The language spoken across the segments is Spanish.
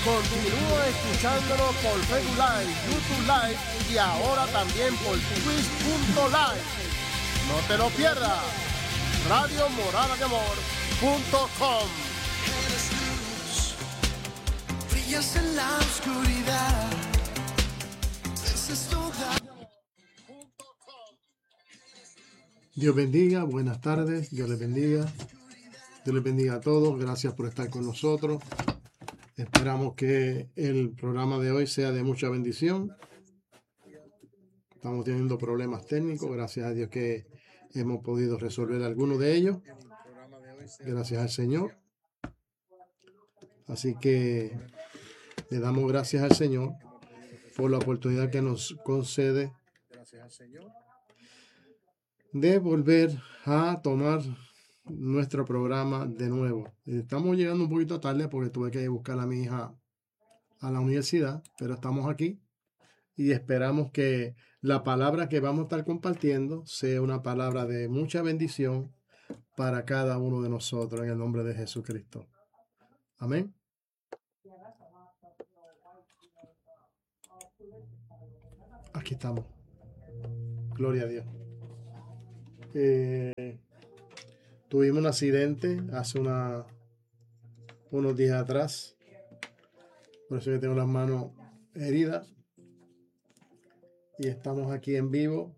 Continúa escuchándonos por Facebook Live, YouTube Live y ahora también por Twitch.live. No te lo pierdas. RadioMoradasDeAmor.com. Eres luz, brillas en la oscuridad. Esa es toda. Dios bendiga, buenas tardes, Dios les bendiga. Dios les bendiga a todos, gracias por estar con nosotros. Esperamos que el programa de hoy sea de mucha bendición. Estamos teniendo problemas técnicos, gracias a Dios que hemos podido resolver algunos de ellos. Gracias al Señor. Así que le damos gracias al Señor por la oportunidad que nos concede de volver a tomar nuestro programa de nuevo. Estamos llegando un poquito tarde porque tuve que buscar a mi hija a la universidad, pero estamos aquí y esperamos que la palabra que vamos a estar compartiendo sea una palabra de mucha bendición para cada uno de nosotros en el nombre de Jesucristo. Amén. Aquí estamos. Gloria a Dios. Tuvimos un accidente hace unos días atrás. Por eso que tengo las manos heridas. Y estamos aquí en vivo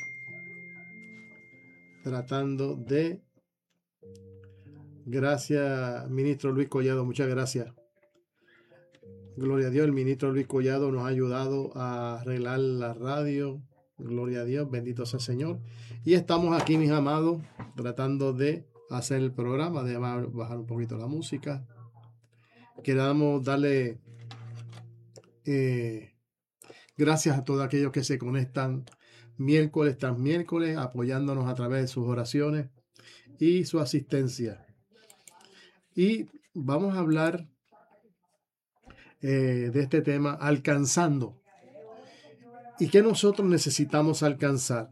tratando de... Gracias, ministro Luis Collado. Muchas gracias. Gloria a Dios. El ministro Luis Collado nos ha ayudado a arreglar la radio. Gloria a Dios. Bendito sea el Señor. Y estamos aquí, mis amados, tratando de hacer el programa. De bajar un poquito la música. Queremos darle gracias a todos aquellos que se conectan miércoles tras miércoles, apoyándonos a través de sus oraciones y su asistencia. Y vamos a hablar de este tema, alcanzando. ¿Y qué nosotros necesitamos alcanzar?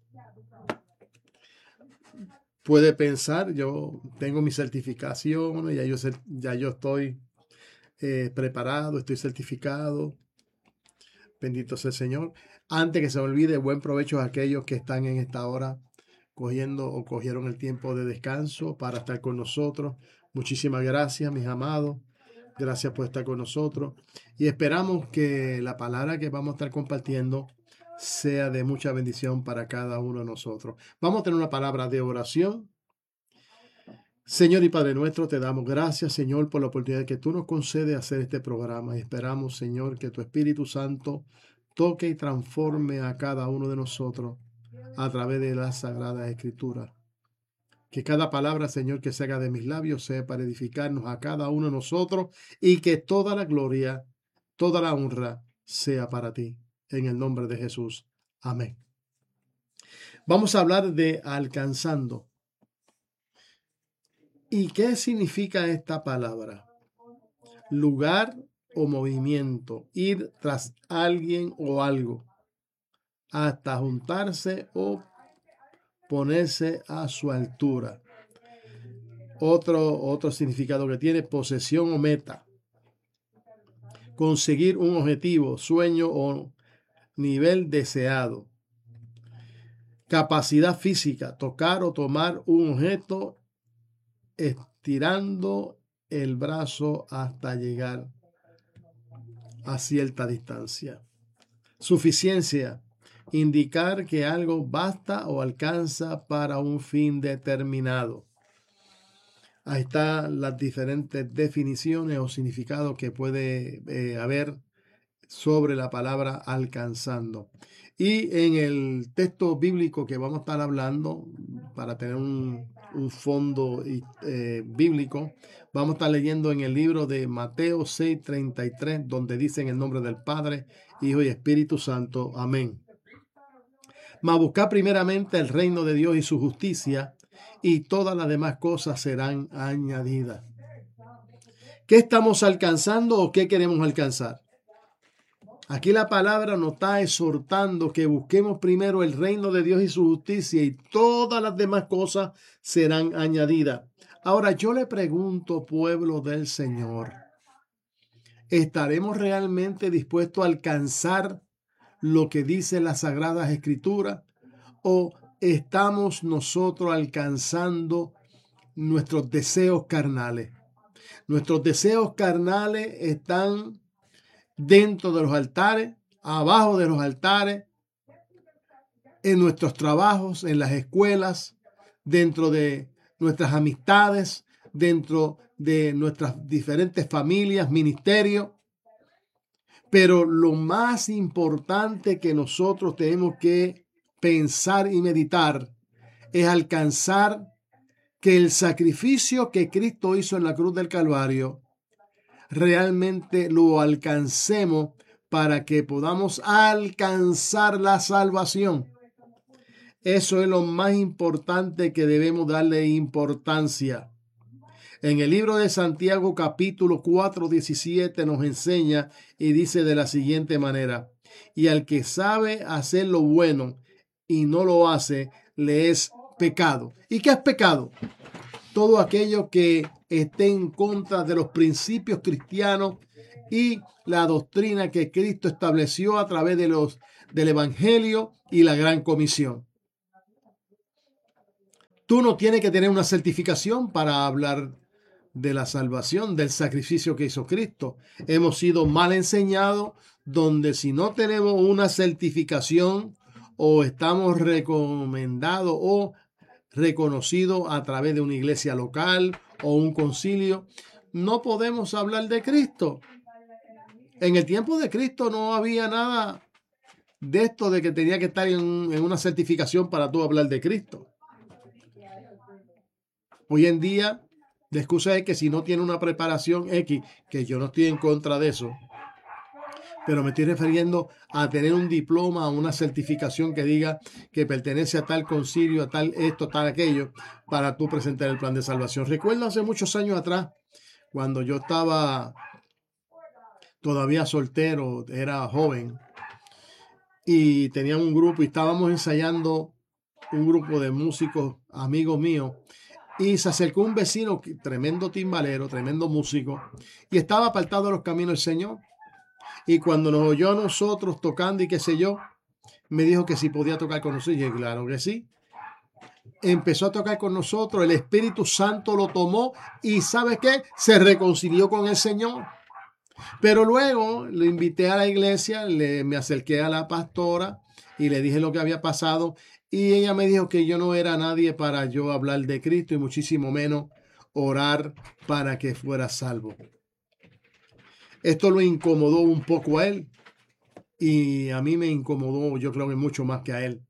Puede pensar, yo tengo mi certificación, ya yo estoy preparado, estoy certificado. Bendito sea el Señor. Antes que se olvide, buen provecho a aquellos que están en esta hora cogieron el tiempo de descanso para estar con nosotros. Muchísimas gracias, mis amados. Gracias por estar con nosotros. Y esperamos que la palabra que vamos a estar compartiendo sea de mucha bendición para cada uno de nosotros. Vamos a tener una palabra de oración. Señor y Padre nuestro, te damos gracias, Señor, por la oportunidad que tú nos concedes hacer este programa. Y esperamos, Señor, que tu Espíritu Santo toque y transforme a cada uno de nosotros a través de las Sagradas Escrituras. Que cada palabra, Señor, que salga de mis labios sea para edificarnos a cada uno de nosotros y que toda la gloria, toda la honra sea para ti. En el nombre de Jesús. Amén. Vamos a hablar de alcanzando. ¿Y qué significa esta palabra? Lugar o movimiento, ir tras alguien o algo, hasta juntarse o ponerse a su altura. Otro significado que tiene, posesión o meta. Conseguir un objetivo, sueño o nivel deseado. Capacidad física, tocar o tomar un objeto estirando el brazo hasta llegar a cierta distancia. Suficiencia, indicar que algo basta o alcanza para un fin determinado. Ahí están las diferentes definiciones o significados que puede haber sobre la palabra alcanzando. Y en el texto bíblico que vamos a estar hablando, para tener un fondo bíblico, vamos a estar leyendo en el libro de Mateo 6:33, donde dice en el nombre del Padre, Hijo y Espíritu Santo. Amén. Mas buscad primeramente el reino de Dios y su justicia, y todas las demás cosas serán añadidas. ¿Qué estamos alcanzando o qué queremos alcanzar? Aquí la palabra nos está exhortando que busquemos primero el reino de Dios y su justicia y todas las demás cosas serán añadidas. Ahora yo le pregunto, pueblo del Señor, ¿estaremos realmente dispuestos a alcanzar lo que dice las Sagradas Escrituras? ¿O estamos nosotros alcanzando nuestros deseos carnales? Nuestros deseos carnales están dentro de los altares, abajo de los altares, en nuestros trabajos, en las escuelas, dentro de nuestras amistades, dentro de nuestras diferentes familias, ministerios. Pero lo más importante que nosotros tenemos que pensar y meditar es alcanzar que el sacrificio que Cristo hizo en la cruz del Calvario realmente lo alcancemos para que podamos alcanzar la salvación. Eso es lo más importante que debemos darle importancia. En el libro de Santiago capítulo 4:17 nos enseña y dice de la siguiente manera: y al que sabe hacer lo bueno y no lo hace, le es pecado. ¿Y qué es pecado? Todo aquello que esté en contra de los principios cristianos y la doctrina que Cristo estableció a través del Evangelio y la Gran Comisión. Tú no tienes que tener una certificación para hablar de la salvación, del sacrificio que hizo Cristo. Hemos sido mal enseñados, donde si no tenemos una certificación o estamos recomendados o reconocidos a través de una iglesia local o un concilio, no podemos hablar de Cristo. En el tiempo de Cristo no había nada de esto de que tenía que estar en una certificación para tú hablar de Cristo. Hoy en día, la excusa es que si no tiene una preparación X, que yo no estoy en contra de eso, pero me estoy refiriendo a tener un diploma, a una certificación que diga que pertenece a tal concilio, a tal esto, tal aquello, para tú presentar el plan de salvación. Recuerdo hace muchos años atrás, cuando yo estaba todavía soltero, era joven, y tenía un grupo y estábamos ensayando un grupo de músicos, amigos míos, y se acercó un vecino, tremendo timbalero, tremendo músico, y estaba apartado de los caminos del Señor. Y cuando nos oyó a nosotros tocando y qué sé yo, me dijo que si podía tocar con nosotros. Y dije, claro que sí. Empezó a tocar con nosotros, el Espíritu Santo lo tomó y ¿sabe qué? Se reconcilió con el Señor. Pero luego lo invité a la iglesia, me acerqué a la pastora y le dije lo que había pasado. Y ella me dijo que yo no era nadie para yo hablar de Cristo y muchísimo menos orar para que fuera salvo. Esto lo incomodó un poco a él y a mí me incomodó, yo creo que mucho más que a él.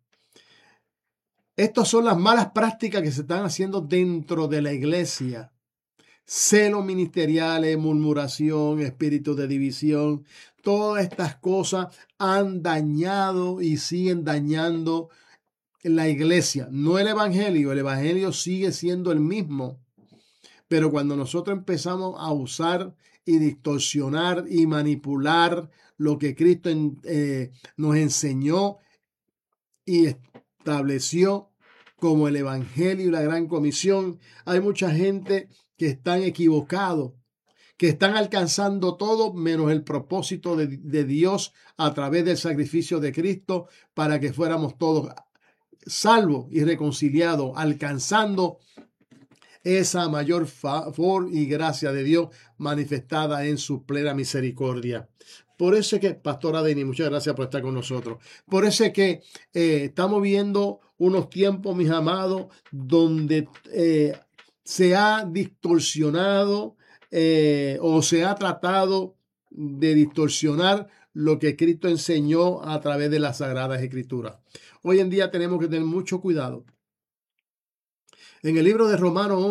Estas son las malas prácticas que se están haciendo dentro de la iglesia. Celos ministeriales, murmuración, espíritu de división. Todas estas cosas han dañado y siguen dañando la iglesia. No el evangelio sigue siendo el mismo. Pero cuando nosotros empezamos a usar y distorsionar y manipular lo que Cristo nos enseñó y estableció como el Evangelio y la Gran Comisión, hay mucha gente que están equivocados, que están alcanzando todo menos el propósito de Dios a través del sacrificio de Cristo para que fuéramos todos salvos y reconciliados, alcanzando esa mayor favor y gracia de Dios manifestada en su plena misericordia. Por eso es que, Pastora Deni, muchas gracias por estar con nosotros. Por eso es que estamos viendo unos tiempos, mis amados, donde se ha distorsionado o se ha tratado de distorsionar lo que Cristo enseñó a través de las Sagradas Escrituras. Hoy en día tenemos que tener mucho cuidado. En el libro de Romanos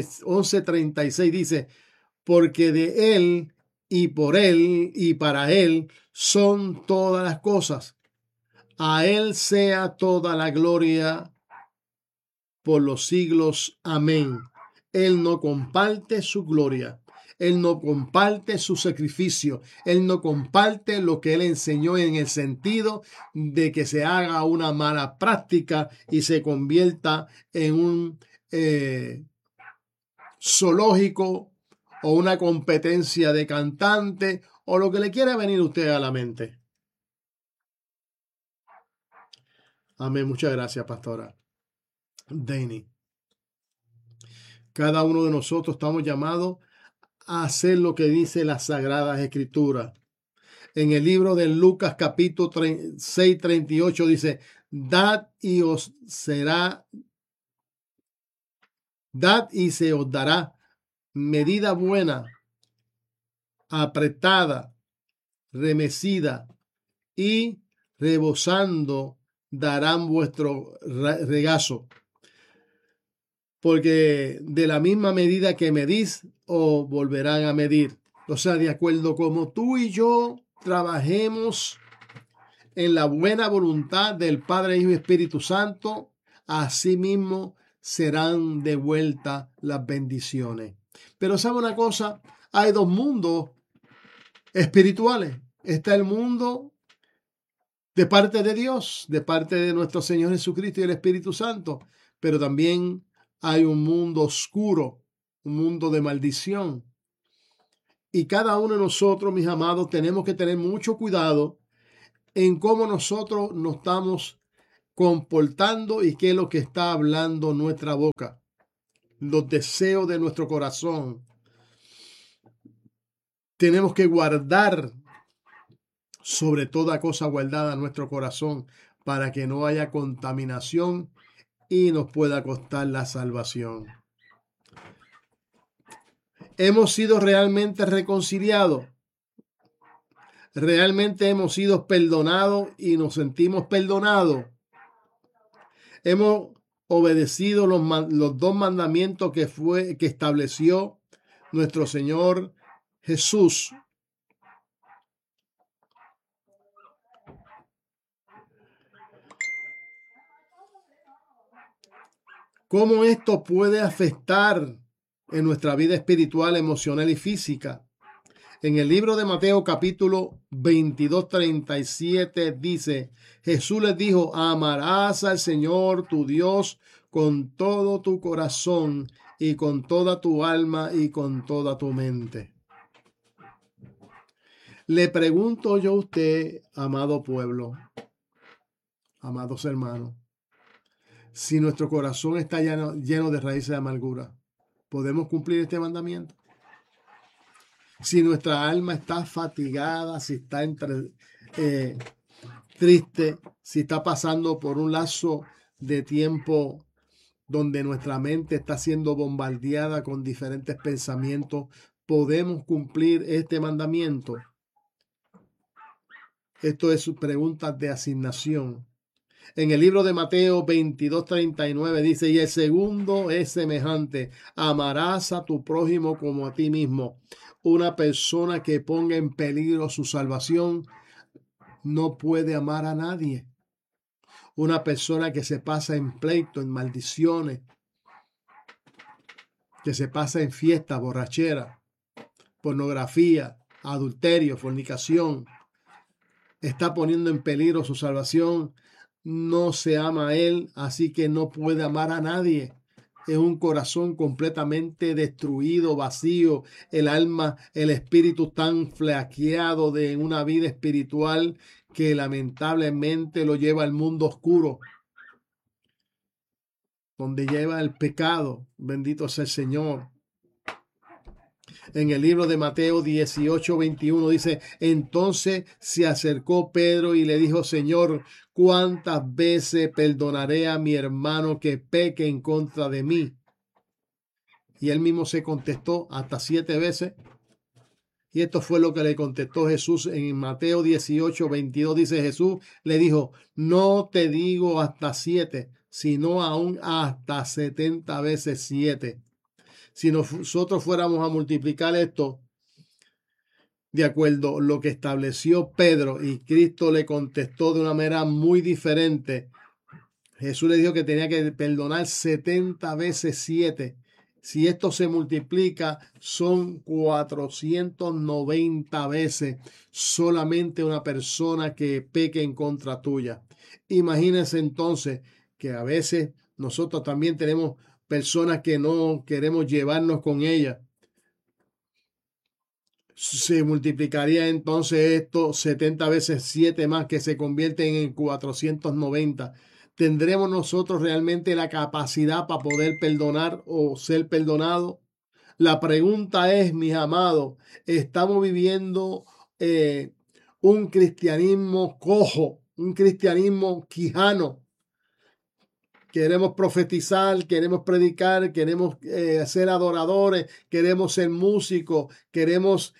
11:36 dice, porque de Él y por Él y para Él son todas las cosas. A Él sea toda la gloria por los siglos. Amén. Él no comparte su gloria. Él no comparte su sacrificio. Él no comparte lo que Él enseñó en el sentido de que se haga una mala práctica y se convierta en un zoológico o una competencia de cantante o lo que le quiera venir a usted a la mente. Amén. Muchas gracias, pastora Dani. Cada uno de nosotros estamos llamados a hacer lo que dice las Sagradas Escrituras. En el libro de Lucas capítulo 6:38 dice, dad y se os dará medida buena, apretada, remecida y rebosando darán vuestro regazo. Porque de la misma medida que medís, os volverán a medir. O sea, de acuerdo como tú y yo trabajemos en la buena voluntad del Padre, Hijo y Espíritu Santo, así mismo serán devueltas las bendiciones. Pero ¿sabe una cosa? Hay dos mundos espirituales. Está el mundo de parte de Dios, de parte de nuestro Señor Jesucristo y el Espíritu Santo, pero también hay un mundo oscuro, un mundo de maldición. Y cada uno de nosotros, mis amados, tenemos que tener mucho cuidado en cómo nosotros nos estamos comportando y qué es lo que está hablando nuestra boca, los deseos de nuestro corazón. Tenemos que guardar sobre toda cosa guardada nuestro corazón para que no haya contaminación y nos pueda costar la salvación. Hemos sido realmente reconciliados. Realmente hemos sido perdonados y nos sentimos perdonados. Hemos obedecido los dos mandamientos que estableció nuestro Señor Jesús. ¿Cómo esto puede afectar en nuestra vida espiritual, emocional y física? En el libro de Mateo capítulo 22:37 dice, Jesús les dijo, amarás al Señor tu Dios con todo tu corazón y con toda tu alma y con toda tu mente. Le pregunto yo a usted, amado pueblo, amados hermanos, si nuestro corazón está lleno de raíces de amargura, ¿podemos cumplir este mandamiento? Si nuestra alma está fatigada, si está triste, si está pasando por un lapso de tiempo donde nuestra mente está siendo bombardeada con diferentes pensamientos, ¿podemos cumplir este mandamiento? Esto es preguntas de asignación. En el libro de Mateo 22:39 dice, y el segundo es semejante, amarás a tu prójimo como a ti mismo. Una persona que ponga en peligro su salvación no puede amar a nadie. Una persona que se pasa en pleito, en maldiciones, que se pasa en fiesta, borrachera, pornografía, adulterio, fornicación, está poniendo en peligro su salvación, no se ama a él, así que no puede amar a nadie. Es un corazón completamente destruido, vacío, el alma, el espíritu tan flaqueado de una vida espiritual que lamentablemente lo lleva al mundo oscuro, donde lleva el pecado. Bendito sea el Señor. En el libro de Mateo 18:21 dice, entonces se acercó Pedro y le dijo, Señor, ¿cuántas veces perdonaré a mi hermano que peque en contra de mí? Y él mismo se contestó, hasta 7 veces. Y esto fue lo que le contestó Jesús en Mateo 18:22. Dice Jesús, le dijo, no te digo hasta 7, sino aún hasta 70 veces 7. Si nosotros fuéramos a multiplicar esto de acuerdo a lo que estableció Pedro y Cristo le contestó de una manera muy diferente. Jesús le dijo que tenía que perdonar 70 veces 7. Si esto se multiplica, son 490 veces solamente una persona que peque en contra tuya. Imagínense entonces que a veces nosotros también tenemos personas que no queremos llevarnos con ellas. Se multiplicaría entonces esto 70 veces 7 más, que se convierten en 490. ¿Tendremos nosotros realmente la capacidad para poder perdonar o ser perdonados? La pregunta es, mis amados, ¿estamos viviendo un cristianismo cojo, un cristianismo quijano? Queremos profetizar, queremos predicar, queremos ser adoradores, queremos ser músicos, queremos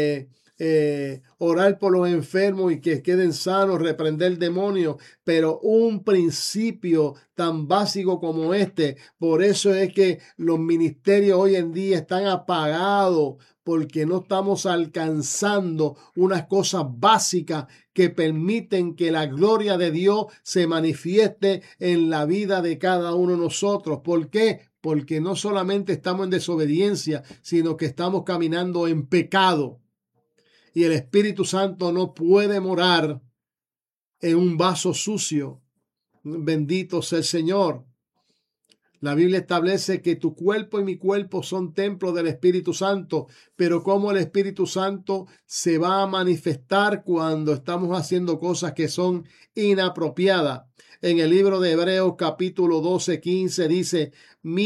orar por los enfermos y que queden sanos, reprender demonios, pero un principio tan básico como este, por eso es que los ministerios hoy en día están apagados, porque no estamos alcanzando unas cosas básicas que permiten que la gloria de Dios se manifieste en la vida de cada uno de nosotros. ¿Por qué? Porque no solamente estamos en desobediencia, sino que estamos caminando en pecado. Y el Espíritu Santo no puede morar en un vaso sucio. Bendito sea el Señor. La Biblia establece que tu cuerpo y mi cuerpo son templos del Espíritu Santo, pero cómo el Espíritu Santo se va a manifestar cuando estamos haciendo cosas que son inapropiadas. En el libro de Hebreos capítulo 12:15 dice: